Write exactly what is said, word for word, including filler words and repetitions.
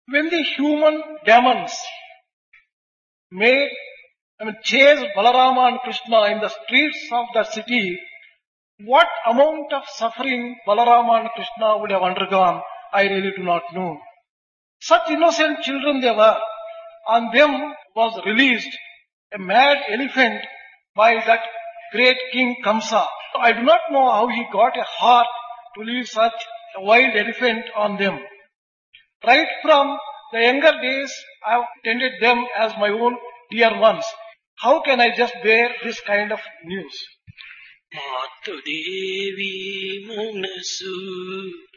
When the human demons made, I mean, chased Balarama and Krishna in the streets of the city, what amount of suffering Balarama and Krishna would have undergone, I really do not know. Such innocent children they were. On them was released a mad elephant by that great king Kamsa. I do not know how he got a heart to leave such a wild elephant on them. Right from the younger days, I have tended them as my own dear ones. How can I just bear this kind of news? మాతృదేవి మనసు